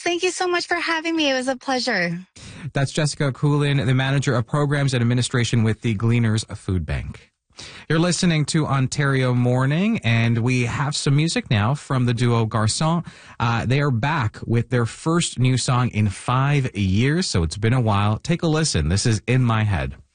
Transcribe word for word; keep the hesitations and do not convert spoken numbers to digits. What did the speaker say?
thank you so much for having me. It was a pleasure. That's Jessica Coolin, the Manager of Programs and Administration with the Gleaners Food Bank. You're listening to Ontario Morning, and we have some music now from the duo Garçon. Uh, they are back with their first new song in five years, so it's been a while. Take a listen. This is In My Head.